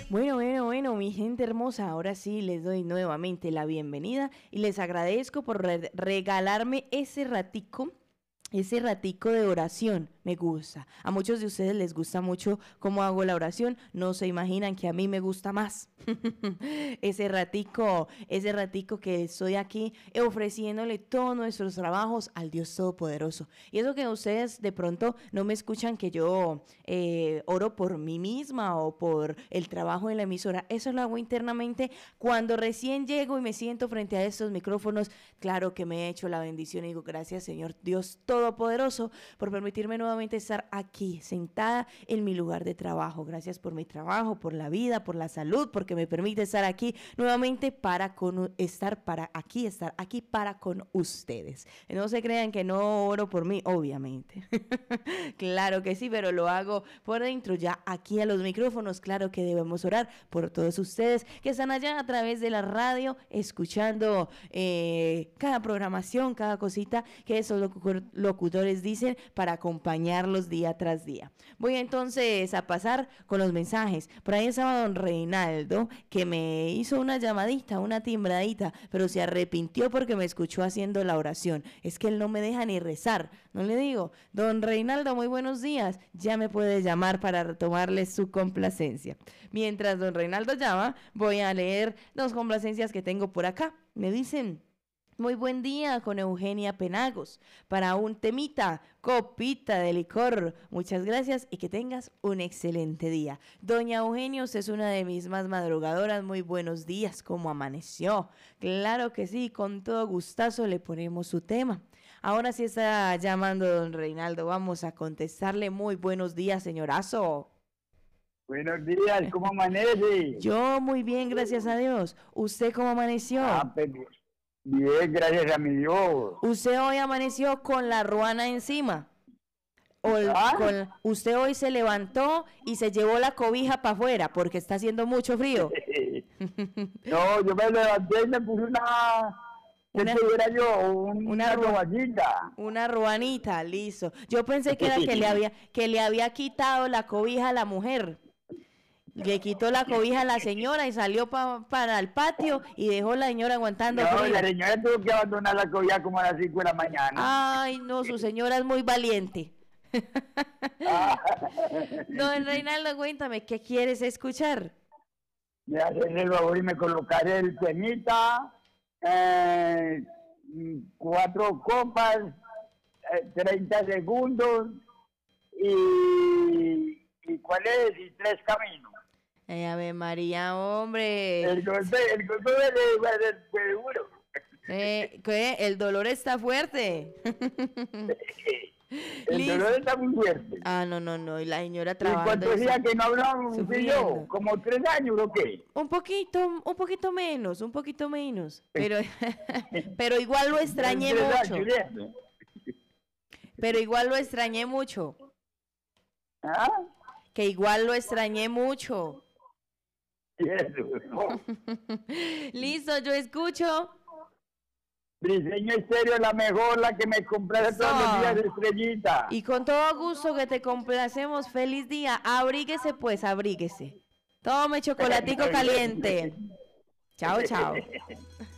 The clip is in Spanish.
Bueno, mi gente hermosa, ahora sí les doy nuevamente la bienvenida y les agradezco por regalarme ese ratico de oración. Me gusta. A muchos de ustedes les gusta mucho cómo hago la oración. No se imaginan que a mí me gusta más. Ese ratico que estoy aquí ofreciéndole todos nuestros trabajos al Dios Todopoderoso. Y eso que ustedes de pronto no me escuchan que yo oro por mí misma o por el trabajo en la emisora. Eso lo hago internamente cuando recién llego y me siento frente a estos micrófonos. Claro que me he hecho la bendición y digo gracias Señor Dios Todopoderoso por permitirme nuevamente estar aquí sentada en mi lugar de trabajo. Gracias por mi trabajo, por la vida, por la salud, porque me permite estar aquí nuevamente estar aquí para con ustedes. No se crean que no oro por mí, obviamente. Claro que sí, pero lo hago por dentro, ya aquí a los micrófonos. Claro que debemos orar por todos ustedes que están allá a través de la radio, escuchando cada programación, cada cosita que esos locutores dicen para acompañarlos día tras día. Voy entonces a pasar con los mensajes. Por ahí estaba don Reinaldo, que me hizo una llamadita, una timbradita, pero se arrepintió porque me escuchó haciendo la oración. Es que él no me deja ni rezar. No le digo, don Reinaldo, muy buenos días. Ya me puede llamar para retomarle su complacencia. Mientras don Reinaldo llama, voy a leer dos complacencias que tengo por acá. Me dicen: muy buen día con Eugenia Penagos. Para un temita, copita de licor. Muchas gracias y que tengas un excelente día. Doña Eugenia, usted es una de mis más madrugadoras. Muy buenos días, ¿cómo amaneció? Claro que sí, con todo gustazo le ponemos su tema. Ahora sí está llamando don Reinaldo. Vamos a contestarle. Muy buenos días, señorazo. Buenos días, ¿cómo amanece? Yo muy bien, gracias a Dios. ¿Usted cómo amaneció? Pues, bien, gracias a mi Dios. ¿Usted hoy amaneció con la ruana encima? ¿Usted hoy se levantó y se llevó la cobija para afuera porque está haciendo mucho frío? No, yo me levanté y me puse una ruanita. Una ruanita, listo. Yo pensé que era que le había quitado la cobija a la mujer. Le quitó la cobija a la señora y salió para el patio y dejó a la señora aguantando frío. No, la señora tuvo que abandonar la cobija como a las 5 de la mañana. Ay, no, su señora es muy valiente. Don Reinaldo, cuéntame, ¿qué quieres escuchar? Me haces el favor y me colocaré el temita, 4 copas, 30 segundos y ¿cuál es? Y 3 caminos. Ave María, hombre. El golpe de duro. ¿Qué? El dolor está fuerte. El dolor está muy fuerte. Ah, no, y la señora trabajando. ¿Y cuánto decía que no hablamos usted y yo? ¿Como 3 años o qué? Un poquito menos. Pero igual lo extrañé mucho. Pero igual lo extrañé mucho. ¿Ah? Que igual lo extrañé mucho. Listo, yo escucho. Briseño Estéreo, la mejor, la que me complace todos los días, Estrellita. Y con todo gusto que te complacemos. Feliz día. Abríguese pues, abríguese. Tome chocolatico caliente. Chao, chao.